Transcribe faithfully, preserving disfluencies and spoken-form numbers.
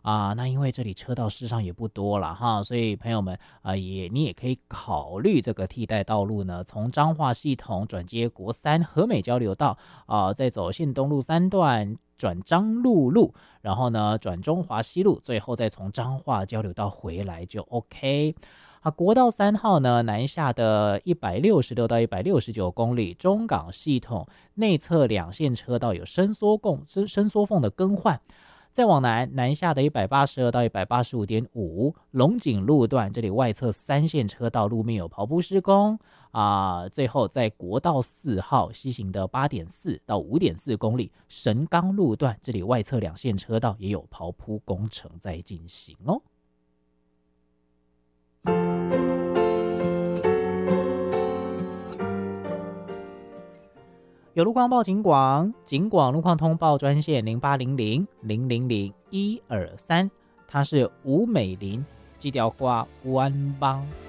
啊，那因为这里车道事实上也不多了哈，所以朋友们啊，也你也可以考虑这个替代道路呢，从彰化系统转接国三和美交流道啊，再走信东路三段转彰路路，然后呢转中华西路，最后再从彰化交流道回来就 OK。啊，国道三号呢，南下的一百六十六到一百六十九公里，中港系统内侧两线车道有伸缩共伸缩缝的更换。再往南，南下的一百八十二到一百八十五点五，龙井路段这里外侧三线车道路面有刨铺施工啊。最后在国道四号西行的八点四到五点四公里，神冈路段这里外侧两线车道也有刨铺工程在进行哦。有路况报警广，警广路况通报专线零八零零零零零一二三，它是吴美玲，这条花弯帮。